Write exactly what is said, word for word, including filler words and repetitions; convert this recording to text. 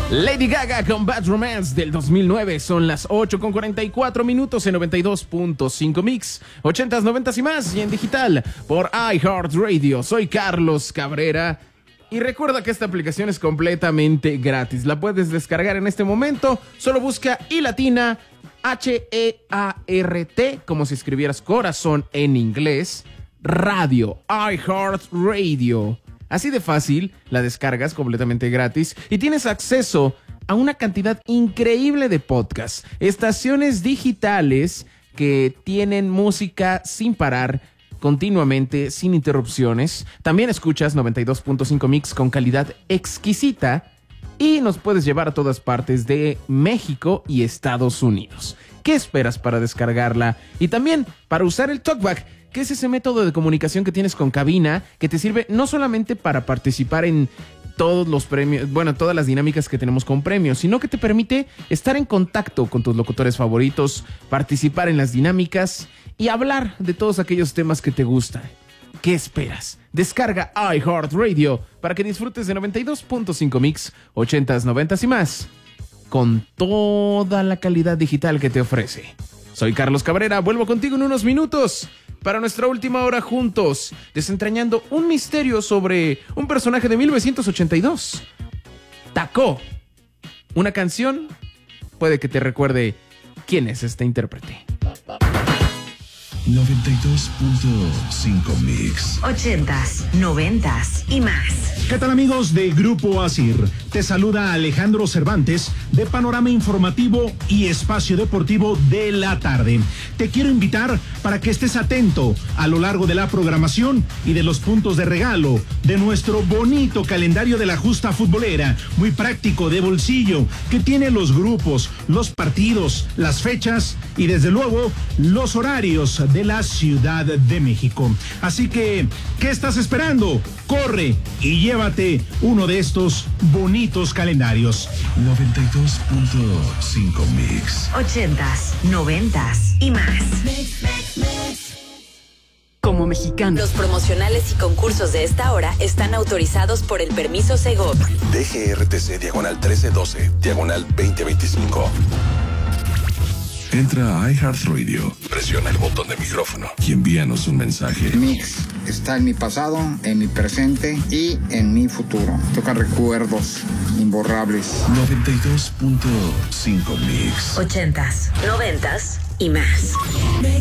Lady Gaga con Bad Romance del dos mil nueve. Son las ocho con cuarenta y cuatro minutos en noventa y dos punto cinco Mix, ochentas, noventas y más, y en digital por iHeartRadio. Soy Carlos Cabrera. Y recuerda que esta aplicación es completamente gratis. La puedes descargar en este momento. Solo busca I latina H E A R T, como si escribieras corazón en inglés, radio, iHeartRadio. Así de fácil, la descargas completamente gratis y tienes acceso a una cantidad increíble de podcasts, estaciones digitales que tienen música sin parar, continuamente, sin interrupciones. También escuchas noventa y dos punto cinco Mix con calidad exquisita y nos puedes llevar a todas partes de México y Estados Unidos. ¿Qué esperas para descargarla? Y también para usar el TalkBack, que es ese método de comunicación que tienes con cabina, que te sirve no solamente para participar en todos los premios, bueno, todas las dinámicas que tenemos con premios, sino que te permite estar en contacto con tus locutores favoritos, participar en las dinámicas y hablar de todos aquellos temas que te gustan. ¿Qué esperas? Descarga iHeartRadio para que disfrutes de noventa y dos punto cinco Mix, ochentas, noventas y más, con toda la calidad digital que te ofrece. Soy Carlos Cabrera, vuelvo contigo en unos minutos para nuestra última hora juntos, desentrañando un misterio sobre un personaje de mil novecientos ochenta y dos. Tacó. Una canción puede que te recuerde quién es este intérprete. noventa y dos punto cinco Mix. Ochentas, noventas y más. ¿Qué tal, amigos de Grupo Asir? Te saluda Alejandro Cervantes de Panorama Informativo y Espacio Deportivo de la Tarde. Te quiero invitar para que estés atento a lo largo de la programación y de los puntos de regalo de nuestro bonito calendario de la justa futbolera, muy práctico, de bolsillo, que tiene los grupos, los partidos, las fechas y desde luego los horarios de la Ciudad de México. Así que, ¿qué estás esperando? Corre y llévate uno de estos bonitos calendarios. noventa y dos punto cinco Mix. Ochentas, noventas y más. Como mexicano. Los promocionales y concursos de esta hora están autorizados por el permiso Segov. D G R T C diagonal trece doce, diagonal veinte veinticinco. Entra a iHeartRadio, Presiona el botón de micrófono y envíanos un mensaje. Mix está en mi pasado, en mi presente y en mi futuro. Toca recuerdos imborrables. noventa y dos punto cinco Mix. Ochentas, noventas y más.